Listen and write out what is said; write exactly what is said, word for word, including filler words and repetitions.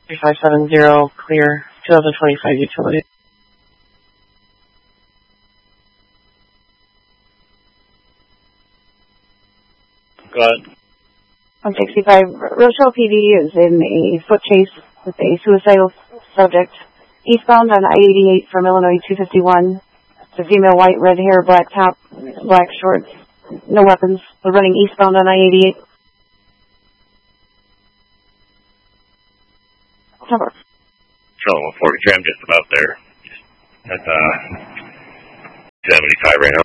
three five seven zero, clear, twenty twenty-five utility. Go ahead. one sixty-five, Rochelle P D is in a foot chase with a suicidal subject. Eastbound on I eighty-eight from Illinois two fifty-one. It's a female, white, red hair, black top, black shorts, no weapons. We're running eastbound on I eighty-eight. Cover. Charlie one forty-three, I'm just about there. That's uh, seventy-five right now.